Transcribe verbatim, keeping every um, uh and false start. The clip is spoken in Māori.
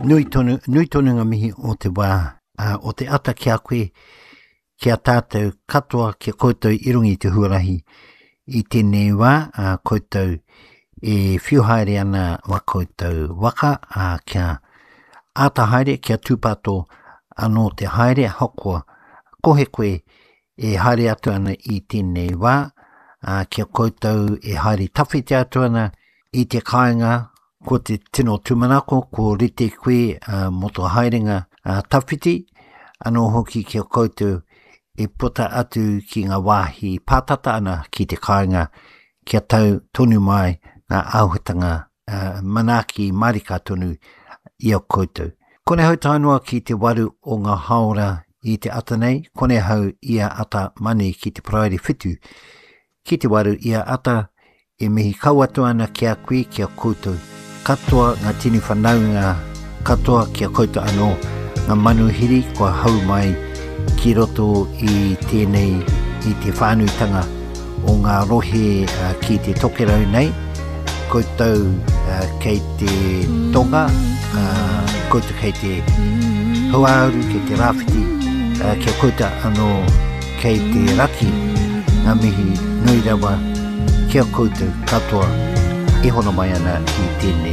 Nui tonu, nui tonu ngā mihi o te wā, uh, o te ata ki a koe, ki a tātou katoa ki a koutou i rungi te huarahi. I tēnei wā, uh, koutou e whiuhaere ana wa koutou waka, uh, kia ata haere, kia tūpato anō te haere hokua. Kohe koe e haere atu ana i tēnei wā, uh, kia koutou e haere tawhiti atu ana i te kāinga, ko te tino tumanako, ko rite koe uh, moto haerenga uh, tawhiti, anō hoki kia koutou e puta atu ki ngā wāhi pātata ana ki te kāinga, kia tau tonu mai ngā auhitanga uh, manaki marika tonu i a koutou. Kone hau tānoa ki te waru o ngā haora i te ata nei, kone hau ia ata mani ki te praere whitu. Ki te waru ia ata e mihi kauatu ana kia koe kia koutou. Katoa ngā tini whanaunga, katoa kia koutou anō, ngā manuhiri kua hau mai ki roto i tēnei, i te whānuitanga o ngā rohe uh, ki te tokerau nei, koutou uh, kei te tonga, uh, koutou kei te huauru, kei te rāwhiti, uh, kia koutou anō kei te raki, ngā mihi nui rawa, kia koutou katoa, e hono mai ana i tēnei